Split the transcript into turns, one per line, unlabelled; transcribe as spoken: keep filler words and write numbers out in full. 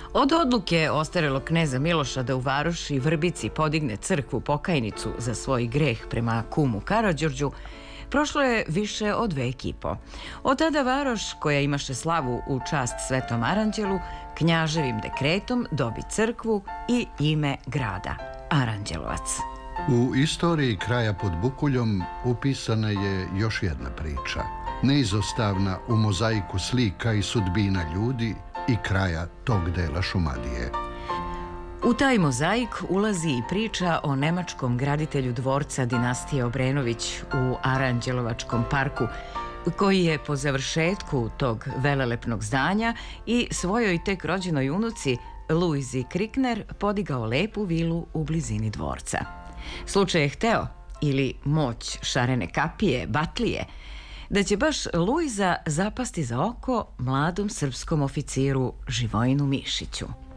Od odluke ostarelog kneza Miloša da u Varoši i Vrbici podigne crkvu pokajnicu za svoj greh prema kumu Karađorđu, prošlo je više od vek i po. Od tada Varoš, koja imaše slavu u čast Svetom Aranđelu, knjaževim dekretom dobi crkvu i ime grada – Aranđelovac.
U istoriji kraja pod Bukuljom upisana je još jedna priča, neizostavna u mozaiku slika i sudbina ljudi i kraja tog dela Šumadije.
U taj mozaik ulazi i priča o nemačkom graditelju dvorca dinastije Obrenović u Aranđelovačkom parku, koji je po završetku tog velelepnog zdanja i svojoj tek rođenoj unuci Luizi Krikner podigao lepu vilu u blizini dvorca. Slučaj je hteo, ili moć šarene kapije, batlije, da će baš Luiza zapasti za oko mladom srpskom oficiru Živojinu Mišiću.